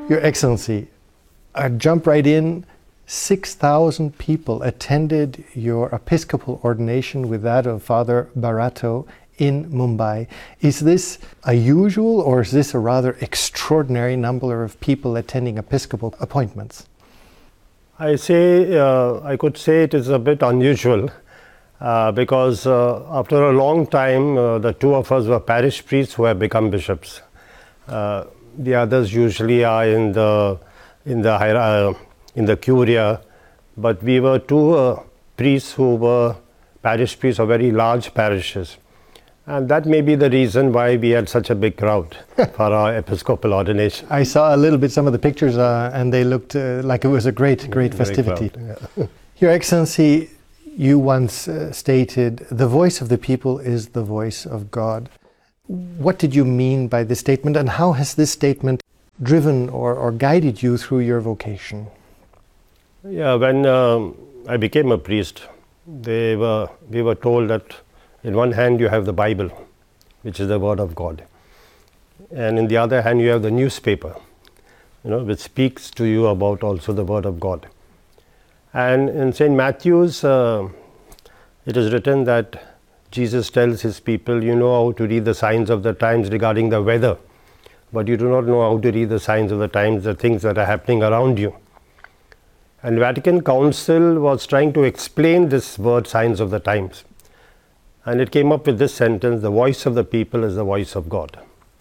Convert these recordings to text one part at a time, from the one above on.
Your Excellency, I jump right in. 6,000 people attended your Episcopal ordination with that of Father Barato in Mumbai. Is this a usual or is this a rather extraordinary number of people attending Episcopal appointments? I could say it is a bit unusual because after a long time the two of us were parish priests who have become bishops. The others usually are in the curia, but we were two priests who were parish priests of very large parishes. And that may be the reason why we had such a big crowd for our Episcopal ordination. I saw a little bit some of the pictures and they looked like it was a great festivity. Yeah. Your Excellency, you once stated, the voice of the people is the voice of God. What did you mean by this statement, and how has this statement driven or guided you through your vocation? Yeah, when I became a priest, we were told that in one hand you have the Bible, which is the Word of God, and in the other hand you have the newspaper, which speaks to you about also the Word of God. And in St. Matthew's, it is written that Jesus tells his people, you know how to read the signs of the times regarding the weather, but you do not know how to read the signs of the times, the things that are happening around you. And Vatican Council was trying to explain this word, signs of the times. And it came up with this sentence, the voice of the people is the voice of God.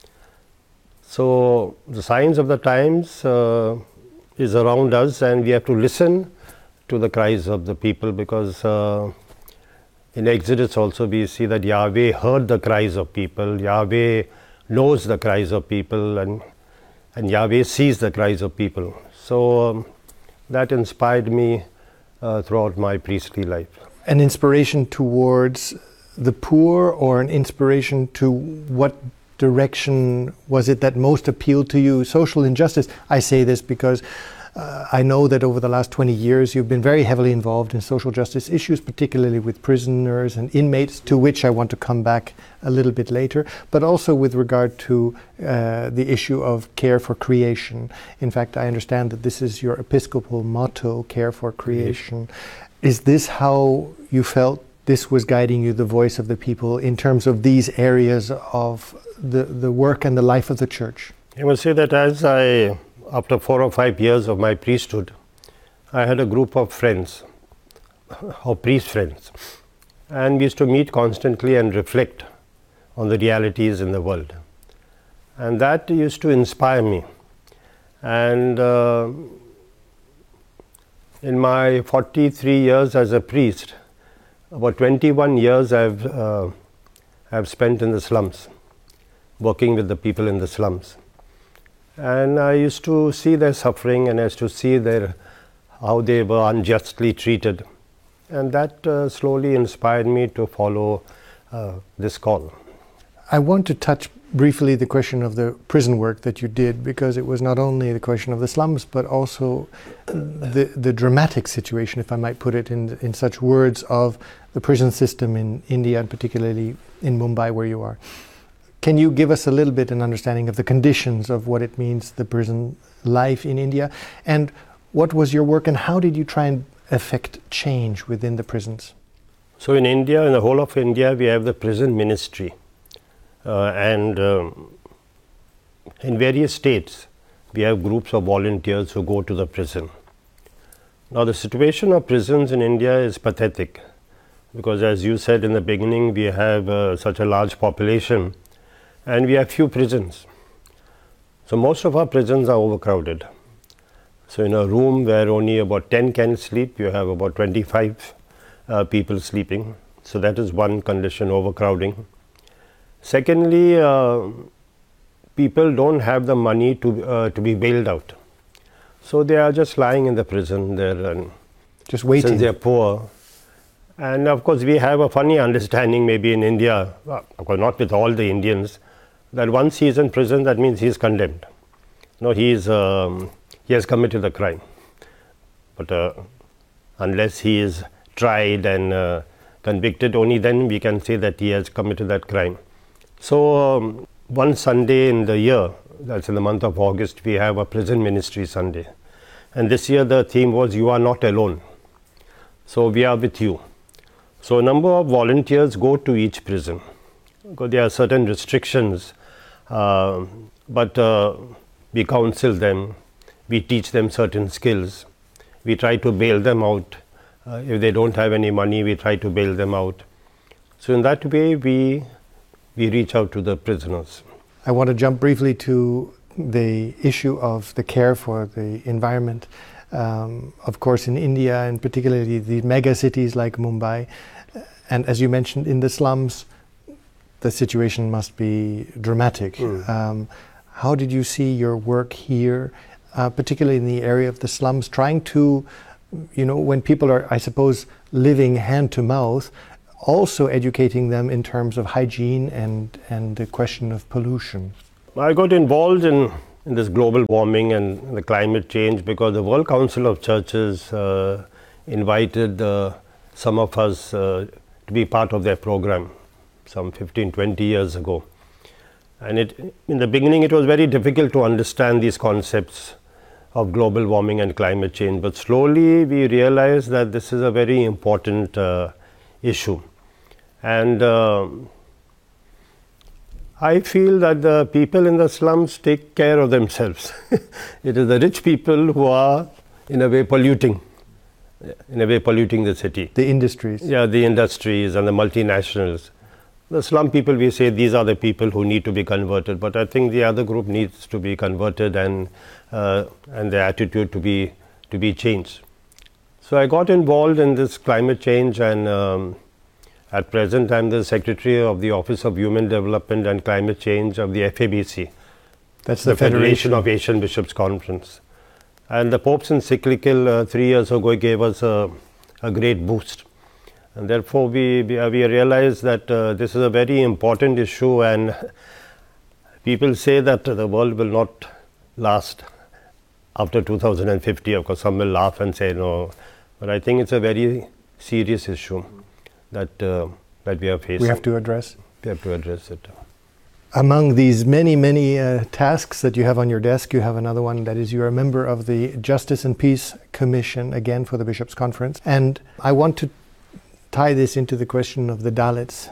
So the signs of the times is around us, and we have to listen to the cries of the people, because in Exodus also we see that Yahweh heard the cries of people, Yahweh knows the cries of people, and Yahweh sees the cries of people. So that inspired me throughout my priestly life. An inspiration towards the poor, or an inspiration to what direction was it that most appealed to you? Social injustice. I say this because I know that over the last 20 years you've been very heavily involved in social justice issues, particularly with prisoners and inmates, to which I want to come back a little bit later, but also with regard to the issue of care for creation. In fact, I understand that this is your Episcopal motto, care for creation. Is this how you felt this was guiding you, the voice of the people, in terms of these areas of the work and the life of the Church? I must say that after 4 or 5 years of my priesthood, I had a group of friends, of priest friends, and we used to meet constantly and reflect on the realities in the world. And that used to inspire me. And in my 43 years as a priest, about 21 years I've spent in the slums, working with the people in the slums. And I used to see their suffering, and I used to see how they were unjustly treated. And that slowly inspired me to follow this call. I want to touch briefly the question of the prison work that you did, because it was not only the question of the slums, but also the dramatic situation, if I might put it in such words, of the prison system in India, and particularly in Mumbai where you are. Can you give us a little bit an understanding of the conditions of what it means, the prison life in India, and what was your work, and how did you try and affect change within the prisons? So in India, in the whole of India, we have the prison ministry. And in various states, we have groups of volunteers who go to the prison. Now, the situation of prisons in India is pathetic, because as you said in the beginning, we have such a large population, and we have few prisons. So most of our prisons are overcrowded. So in a room where only about 10 can sleep, you have about 25 people sleeping. So that is one condition, overcrowding. Secondly, people don't have the money to be bailed out. So they are just lying in the prison there, and just waiting. Since they are poor. And of course, we have a funny understanding maybe in India, of course not with all the Indians, that once he is in prison, that means he is condemned. No, he has committed a crime. But unless he is tried and convicted, only then we can say that he has committed that crime. So one Sunday in the year, that's in the month of August, we have a prison ministry Sunday. And this year the theme was "You are not alone." So we are with you. So a number of volunteers go to each prison, because there are certain restrictions, but we counsel them, we teach them certain skills, we try to bail them out. If they don't have any money, we try to bail them out. So in that way, we reach out to the prisoners. I want to jump briefly to the issue of the care for the environment. Of course, in India, and particularly the mega cities like Mumbai, and as you mentioned, in the slums, the situation must be dramatic. How did you see your work here, particularly in the area of the slums, trying to, when people are, I suppose, living hand to mouth, also educating them in terms of hygiene and the question of pollution? I got involved in this global warming and the climate change because the World Council of Churches invited some of us to be part of their program some 15-20 years ago. And in the beginning it was very difficult to understand these concepts of global warming and climate change, but slowly we realized that this is a very important issue. And I feel that the people in the slums take care of themselves. It is the rich people who are in a way polluting the city. The industries. Yeah, the industries and the multinationals. The slum people, we say these are the people who need to be converted, but I think the other group needs to be converted and their attitude to be changed. So I got involved in this climate change, and at present I am the Secretary of the Office of Human Development and Climate Change of the FABC. That's the Federation of Asian Bishops Conference. And the Pope's encyclical 3 years ago gave us a great boost. And therefore we realized that this is a very important issue, and people say that the world will not last after 2050. Of course, some will laugh and say no, but I think it's a very serious issue that we are facing. We have to address. We have to address it. Among these many tasks that you have on your desk, you have another one, that is, you're a member of the Justice and Peace Commission, again for the Bishops' Conference. And I want to tie this into the question of the Dalits.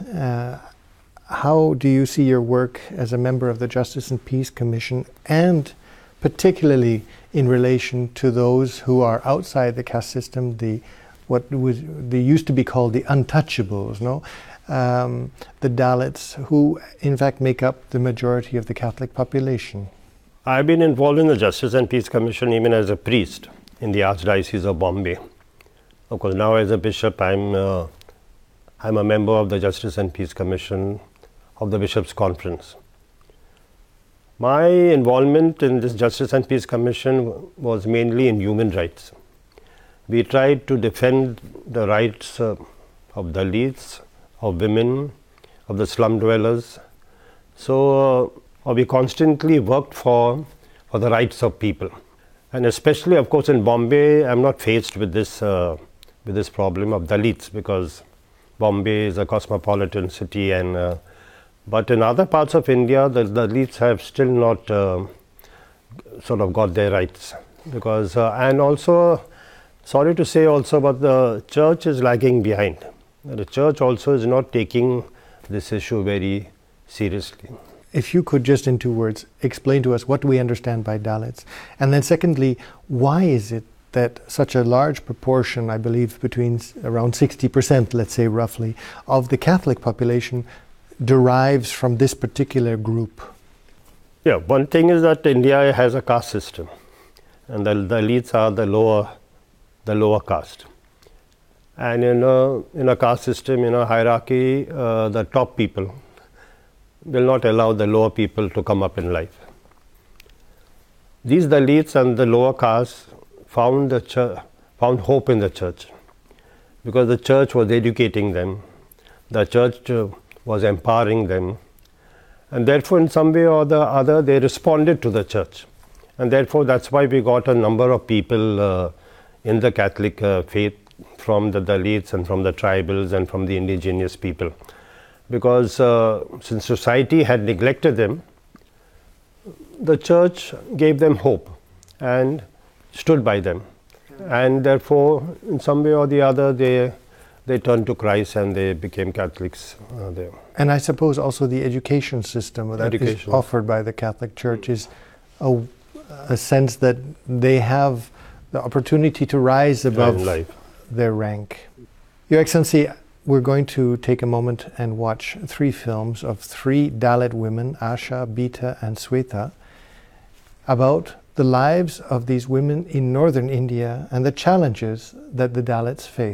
How do you see your work as a member of the Justice and Peace Commission, and particularly in relation to those who are outside the caste system, they used to be called the untouchables, no? The Dalits, who in fact make up the majority of the Catholic population? I've been involved in the Justice and Peace Commission even as a priest in the Archdiocese of Bombay. Of course, now as a bishop, I'm a member of the Justice and Peace Commission of the Bishops' Conference. My involvement in this Justice and Peace Commission was mainly in human rights. We tried to defend the rights of Dalits, of women, of the slum dwellers. So we constantly worked for the rights of people. And especially, of course, in Bombay, I'm not faced with this problem of Dalits, because Bombay is a cosmopolitan city, and but in other parts of India, the Dalits have still not sort of got their rights, because and also, sorry to say also, but the church is lagging behind. The church also is not taking this issue very seriously. If you could just in 2 words explain to us what we understand by Dalits, and then secondly, why is it that such a large proportion, I believe between around 60%, let's say roughly, of the Catholic population derives from this particular group? Yeah, one thing is that India has a caste system, and the Dalits are the lower caste. And in a caste system, in a hierarchy, the top people will not allow the lower people to come up in life. These Dalits and the lower caste found hope in the church, because the church was educating them, the church was empowering them, and therefore in some way or the other they responded to the church. And therefore that's why we got a number of people in the Catholic faith from the Dalits and from the tribals and from the indigenous people. Because since society had neglected them, the church gave them hope and stood by them. And therefore, in some way or the other, they turned to Christ and they became Catholics there. And I suppose also the education system that is offered by the Catholic Church is a sense that they have the opportunity to rise above their rank. Your Excellency, we're going to take a moment and watch 3 films of 3 Dalit women, Asha, Bita and Sweta, about the lives of these women in northern India and the challenges that the Dalits face.